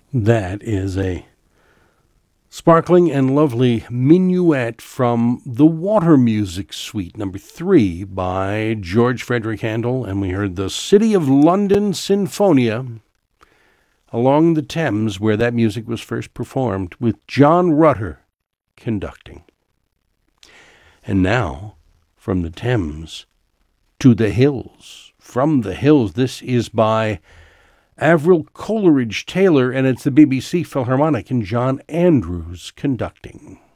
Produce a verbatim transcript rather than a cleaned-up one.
That is a sparkling and lovely minuet from the Water Music Suite, number three, by George Frederick Handel, and we heard the City of London Sinfonia along the Thames, where that music was first performed, with John Rutter conducting. And now, from the Thames to the hills. From the hills, this is by Avril Coleridge Taylor, and it's the B B C Philharmonic and John Andrews conducting.